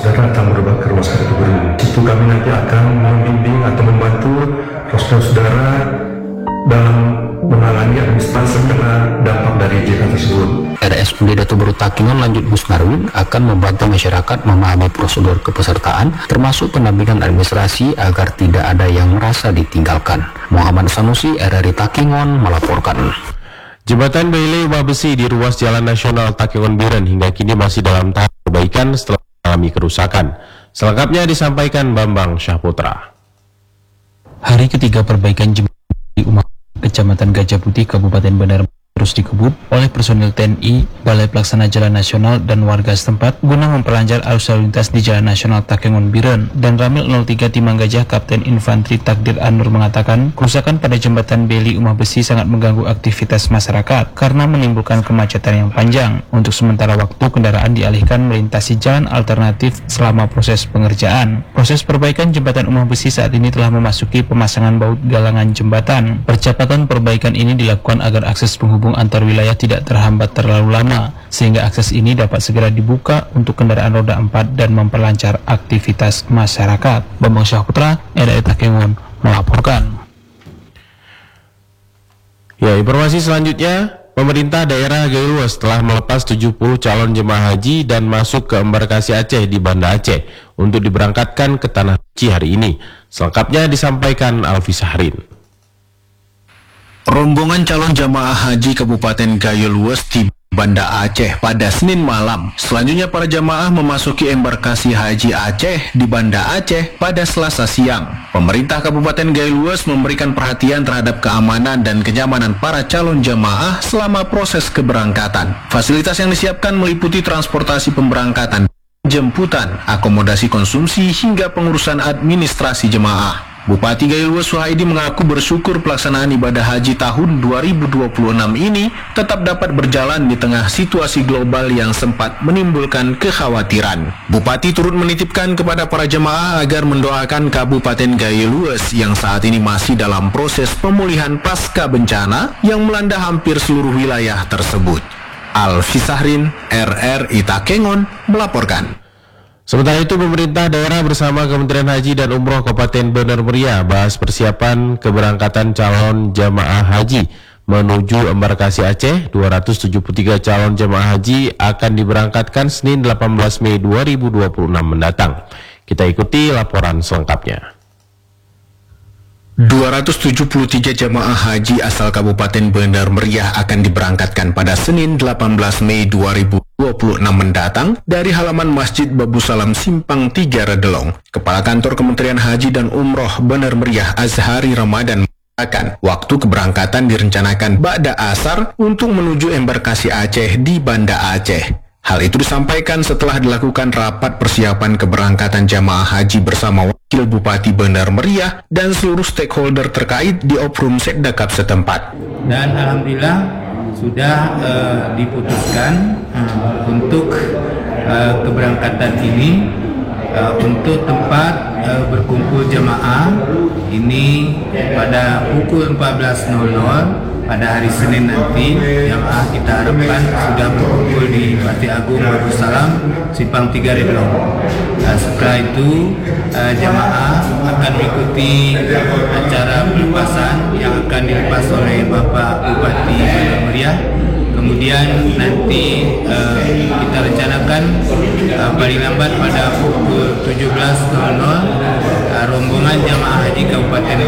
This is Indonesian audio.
saudara datang berobat ke rumah sakit Tuguri. Itu kami nanti akan membimbing atau membantu saudara-saudara dalam menangani administrasi kena dampak dari JK tersebut. RSUD Datu Baru Takengon Lanjut Busmarun akan membantu masyarakat memahami prosedur kepesertaan termasuk pendampingan administrasi agar tidak ada yang merasa ditinggalkan. Muhammad Sanusi, RRI Takengon melaporkan. Jembatan Bailey Umah Besi di ruas Jalan Nasional Takengon Biren hingga kini masih dalam tahap perbaikan setelah mengalami kerusakan. Selengkapnya disampaikan Bambang Syahputra. Hari ketiga perbaikan jembatan di Umah Kecamatan Gajah Putih, Kabupaten Bandar terus dikebut oleh personil TNI, Balai Pelaksana Jalan Nasional dan warga setempat guna memperlancar arus lalu lintas di Jalan Nasional Takengon Biren. Dan Ramil 03 Timang Gajah Kapten Infantri Takdir Anur mengatakan kerusakan pada jembatan Beli Umah Besi sangat mengganggu aktivitas masyarakat karena menimbulkan kemacetan yang panjang. Untuk sementara waktu kendaraan dialihkan melintasi jalan alternatif selama proses pengerjaan. Proses perbaikan jembatan Umah Besi saat ini telah memasuki pemasangan baut galangan jembatan. Percepatan perbaikan ini dilakukan agar akses penghubung antar wilayah tidak terhambat terlalu lama, sehingga akses ini dapat segera dibuka untuk kendaraan roda 4 dan memperlancar aktivitas masyarakat. Bambang Syahputra, RRI Takengon melaporkan. Ya, informasi selanjutnya, pemerintah daerah Gaylues telah melepas 70 calon jemaah haji dan masuk ke embarkasi Aceh di Banda Aceh untuk diberangkatkan ke Tanah Suci hari ini. Selengkapnya disampaikan Alfi Sahrin. Rombongan calon jamaah haji Kabupaten Gaylues di Banda Aceh pada Senin malam. Selanjutnya para jamaah memasuki embarkasi haji Aceh di Banda Aceh pada Selasa siang. Pemerintah Kabupaten Gaylues memberikan perhatian terhadap keamanan dan kenyamanan para calon jamaah selama proses keberangkatan. Fasilitas yang disiapkan meliputi transportasi pemberangkatan, jemputan, akomodasi konsumsi hingga pengurusan administrasi jemaah. Bupati Gaylues Suhaidi mengaku bersyukur pelaksanaan ibadah haji tahun 2026 ini tetap dapat berjalan di tengah situasi global yang sempat menimbulkan kekhawatiran. Bupati turut menitipkan kepada para jemaah agar mendoakan Kabupaten Gaylues yang saat ini masih dalam proses pemulihan pasca bencana yang melanda hampir seluruh wilayah tersebut. Alfi Sahrin, RRI Takengon melaporkan. Sementara itu, pemerintah daerah bersama Kementerian Haji dan Umroh Kabupaten Bener Meriah bahas persiapan keberangkatan calon jamaah haji menuju embarkasi Aceh. 273 calon jamaah haji akan diberangkatkan Senin 18 Mei 2026 mendatang. Kita ikuti laporan selengkapnya. 273 jamaah haji asal Kabupaten Bandar Meriah akan diberangkatkan pada Senin 18 Mei 2026 mendatang dari halaman Masjid Babu Salam Simpang 3 Redelong. Kepala Kantor Kementerian Haji dan Umroh Bandar Meriah Azhari Ramadan mengatakan waktu keberangkatan direncanakan ba'da asar untuk menuju embarkasi Aceh di Banda Aceh. Hal itu disampaikan setelah dilakukan rapat persiapan keberangkatan jamaah haji bersama Wakil Bupati Bandar Meriah dan seluruh stakeholder terkait di Oprum Sekdakap setempat. Dan alhamdulillah sudah diputuskan untuk keberangkatan ini untuk tempat berkumpul jamaah ini pada pukul 14.00 pada hari Senin nanti. Jamaah kita harapkan sudah berkumpul di Masjid Agung Babu Salam Simpang 3 Redelong. Setelah itu jamaah akan mengikuti acara pelepasan yang akan dilepas oleh Bapak Bupati Bandar Meriah. Kemudian nanti kita rencanakan paling lambat pada pukul 17.00 rombongan jamaah haji Kabupaten